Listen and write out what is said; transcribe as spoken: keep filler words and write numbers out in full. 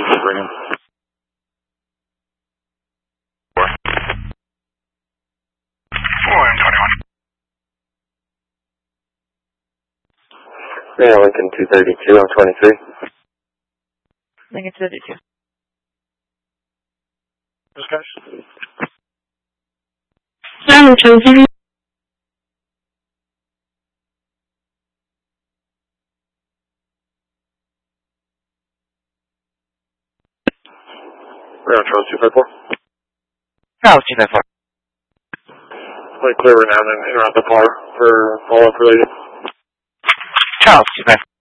can bring him. Yeah, Lincoln two thirty-two on twenty-three. Lincoln two thirty-two. Those guys? Seven twenty-three. We're on Charles two five four. Charles two five four. Like clear right now and then interrupt the car for follow-up related. Charles two five four.